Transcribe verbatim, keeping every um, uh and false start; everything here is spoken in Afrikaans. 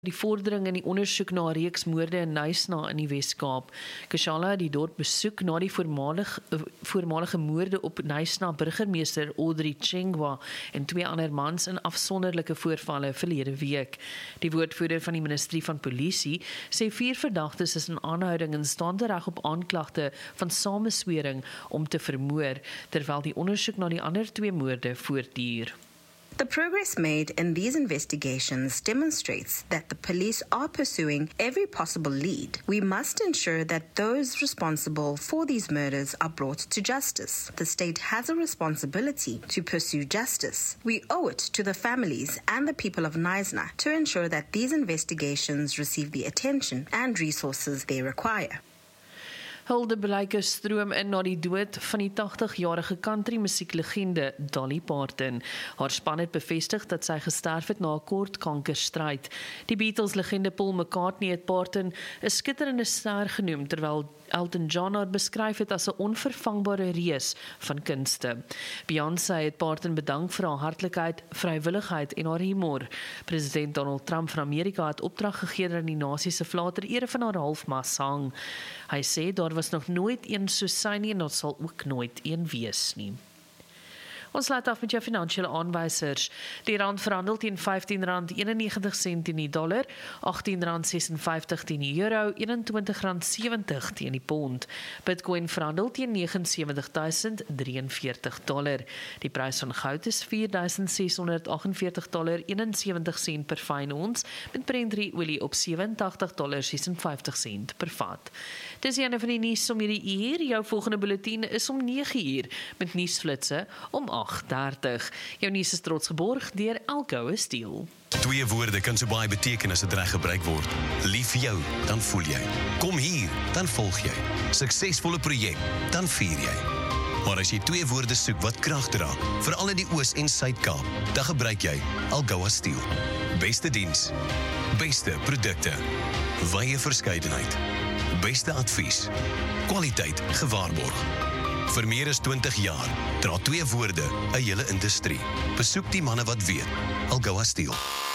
Die vordering in die ondersoek na 'n reeks moorde in Knysna in die Wes-Kaap. Kushala het die dorp besoek na die voormalige, voormalige moorde op Knysna burgemeester Audrey Chengwa en twee ander mans in afsonderlike voorvalle verlede week. Die woordvoerder van die ministerie van polisie sê vier verdagtes is in aanhouding en staan tereg op aanklagte van sameswering om te vermoor, terwyl die ondersoek na die ander twee moorde voortduur. The progress made in these investigations demonstrates that the police are pursuing every possible lead. We must ensure that those responsible for these murders are brought to justice. The state has a responsibility to pursue justice. We owe it to the families and the people of Knysna to ensure that these investigations receive the attention and resources they require. Hulde blyke stroom in na die dood van die tagtig-jarige country musieklegende Dolly Parton. Haar span het bevestig dat sy gesterf het na 'n kort kankerstryd. Die Beatles-legende Paul McCartney het Parton 'n skitterende ster genoem, terwyl Elton John haar beskryf het as 'n onvervangbare reus van kunste. Beyoncé het Parton bedank vir haar hartlikheid, vrywilligheid en haar humor. President Donald Trump van Amerika het opdrag gegee dat die nasie se vlae ter ere van haar halfmas hang. Hy sê daar was nog nooit een soos sy nie en daar sal ook nooit een wees nie. Ons laat af met jou finansiële aanwysers. Die rand verhandel teen vyftien rand eenennegentig sent teen die dollar, agttien rand sesenvyftig teen die euro, eenentwintig rand sewentig teen die pond. Bitcoin verhandel teen negenensewentig duisend drieënveertig dollar. Die prys van goud is vier duisend seshonderd agtenveertig dollar eenensewentig sent per fyn ons, met Brent olie op sewentig dollar sesenvyftig sent per vat. Dis een van die nuus om hierdie uur. Jou volgende bulletin is om nege uur met nuusflitse om agt dertig. Jou nuus is trots geborg deur Alcoa Steel. Twee woorde kan so baie beteken as dit reg gebruik word. Lief vir jou, dan voel jy. Kom hier, dan volg jy. Suksesvolle projek, dan vier jy. Maar as jy twee woorde soek wat krag dra, veral in die Oos- en Suid-Kaap, dan gebruik jy Alcoa Steel. Beste diens, beste produkte, wye verskeidenheid, beste advies, kwaliteit gewaarborg. Vir meer as twintig jaar dra twee woorde 'n hele industrie. Besoek die manne wat weet. Alcoa Steel.